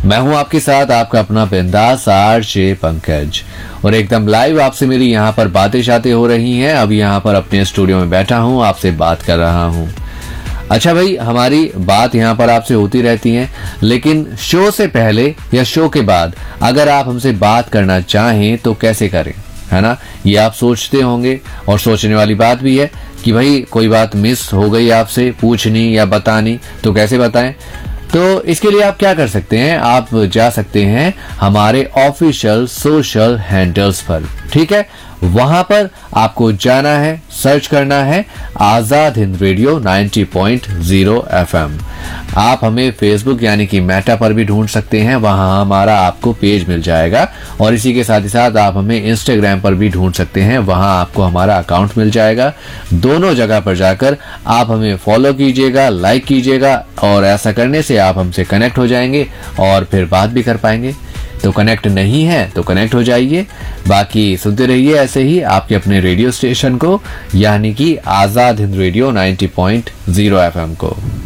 मैं हूं आपके साथ आपका अपना बिंदास आरजे पंकज, और एकदम लाइव आपसे मेरी यहाँ पर बातें शातें हो रही हैं। अभी यहाँ पर अपने स्टूडियो में बैठा हूं, आपसे बात कर रहा हूं। अच्छा भाई, हमारी बात यहाँ पर आपसे होती रहती है, लेकिन शो से पहले या शो के बाद अगर आप हमसे बात करना चाहें तो कैसे करें, है ना? ये आप सोचते होंगे, और सोचने वाली बात भी है कि भाई कोई बात मिस हो गई आपसे पूछनी या बतानी, तो कैसे बताएं? तो इसके लिए आप क्या कर सकते हैं, आप जा सकते हैं हमारे ऑफिशियल सोशल हैंडल्स पर, ठीक है? वहां पर आपको जाना है, सर्च करना है आजाद हिंद रेडियो 90.0 FM। आप हमें फेसबुक यानी कि मेटा पर भी ढूंढ सकते हैं, वहां हमारा आपको पेज मिल जाएगा। और इसी के साथ ही साथ आप हमें इंस्टाग्राम पर भी ढूंढ सकते हैं, वहां आपको हमारा अकाउंट मिल जाएगा। दोनों जगह पर जाकर आप हमें फॉलो कीजिएगा, लाइक कीजिएगा, और ऐसा करने से आप हमसे कनेक्ट हो जाएंगे और फिर बात भी कर पाएंगे। तो कनेक्ट नहीं है तो कनेक्ट हो जाइए। बाकी सुनते रहिए ऐसे ही आपके अपने रेडियो स्टेशन को, यानी कि आजाद हिंद रेडियो 90.0 FM को।